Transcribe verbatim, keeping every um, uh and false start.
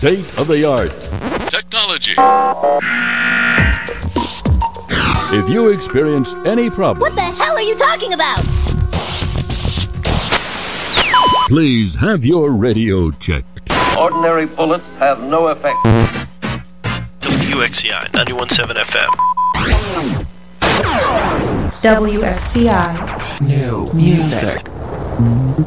State of the art. Technology. If you experience any problem, What the hell are you talking about? please have your radio checked. Ordinary bullets have no effect. W X C I ninety-one point seven F M. W X C I. New music.